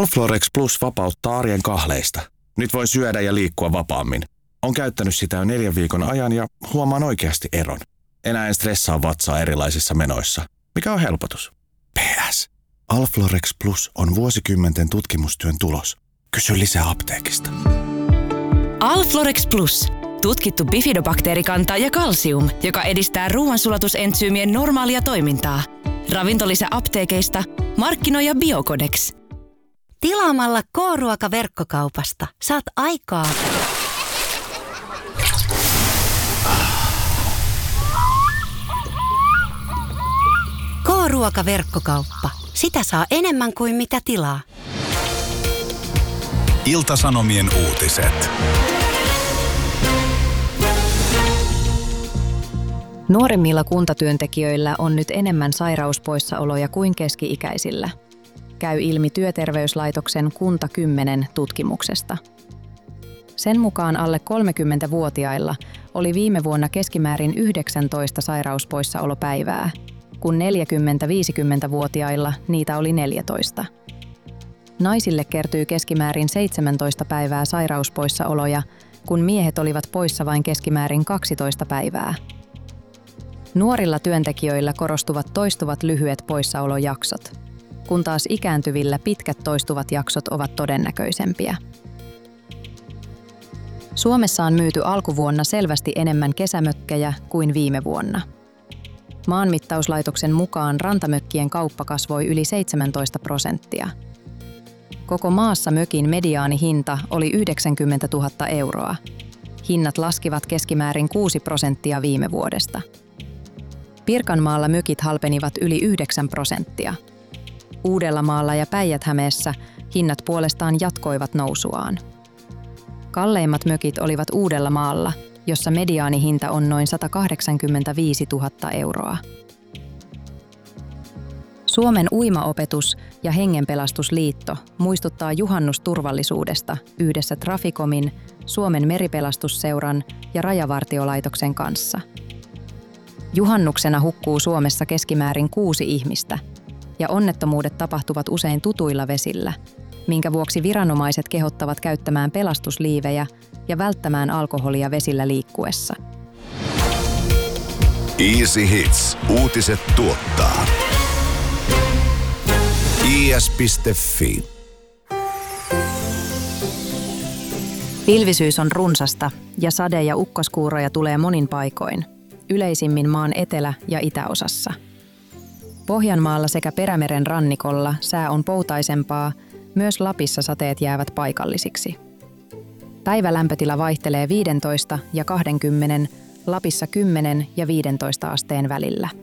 Alflorex Plus vapauttaa arjen kahleista. Nyt voi syödä ja liikkua vapaammin. On käyttänyt sitä jo 4 viikon ajan ja huomaan oikeasti eron. Enää en stressaa vatsaa erilaisissa menoissa, mikä on helpotus. PS. Alflorex Plus on vuosikymmenten tutkimustyön tulos. Kysy lisää apteekista. Alflorex Plus. Tutkittu bifidobakteerikanta ja kalsium, joka edistää ruoansulatusentsyymien normaalia toimintaa. Ravintolisä apteekeista, markkinoija Biocodex. Tilaamalla K-ruoka-verkkokaupasta saat aikaa. K-ruoka-verkkokauppa. Sitä saa enemmän kuin mitä tilaa. Ilta-Sanomien uutiset. Nuoremmilla kuntatyöntekijöillä on nyt enemmän sairauspoissaoloja kuin keski-ikäisillä. Käy ilmi Työterveyslaitoksen Kunta 10 tutkimuksesta. Sen mukaan alle 30-vuotiailla oli viime vuonna keskimäärin 19 sairauspoissaolopäivää, kun 40-50-vuotiailla niitä oli 14. Naisille kertyy keskimäärin 17 päivää sairauspoissaoloja, kun miehet olivat poissa vain keskimäärin 12 päivää. Nuorilla työntekijöillä korostuvat toistuvat lyhyet poissaolojaksot, kun taas ikääntyvillä pitkät toistuvat jaksot ovat todennäköisempiä. Suomessa on myyty alkuvuonna selvästi enemmän kesämökkejä kuin viime vuonna. Maanmittauslaitoksen mukaan rantamökkien kauppa kasvoi yli 17%. Koko maassa mökin mediaanihinta oli 90 000 €. Hinnat laskivat keskimäärin 6% viime vuodesta. Pirkanmaalla mökit halpenivat yli 9%. Uudellamaalla ja Päijät-Hämeessä hinnat puolestaan jatkoivat nousuaan. Kalleimmat mökit olivat Uudellamaalla, jossa mediaanihinta on noin 185 000 €. Suomen uimaopetus- ja Hengenpelastusliitto muistuttaa juhannusturvallisuudesta yhdessä Traficomin, Suomen meripelastusseuran ja Rajavartiolaitoksen kanssa. Juhannuksena hukkuu Suomessa keskimäärin 6 ihmistä, ja onnettomuudet tapahtuvat usein tutuilla vesillä, minkä vuoksi viranomaiset kehottavat käyttämään pelastusliivejä ja välttämään alkoholia vesillä liikkuessa. Easy Hits. Uutiset tuottaa. is.fi. Pilvisyys on runsasta ja sade- ja ukkoskuuroja tulee monin paikoin, yleisimmin maan etelä- ja itäosassa. Pohjanmaalla sekä Perämeren rannikolla sää on poutaisempaa, myös Lapissa sateet jäävät paikallisiksi. Päivälämpötila vaihtelee 15 ja 20, Lapissa 10 ja 15 asteen välillä.